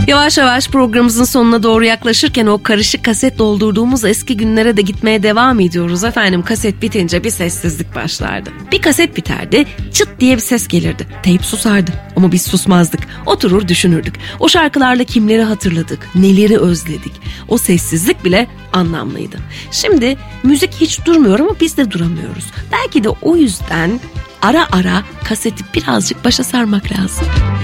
Yavaş yavaş programımızın sonuna doğru yaklaşırken o karışık kaset doldurduğumuz eski günlere de gitmeye devam ediyoruz efendim. Kaset bitince bir sessizlik başlardı. Bir kaset biterdi, çıt diye bir ses gelirdi. Teyp susardı ama biz susmazdık. Oturur düşünürdük. O şarkılarla kimleri hatırladık, neleri özledik. O sessizlik bile anlamlıydı. Şimdi müzik hiç durmuyor ama biz de duramıyoruz. Belki de o yüzden ara ara kaseti birazcık başa sarmak lazım.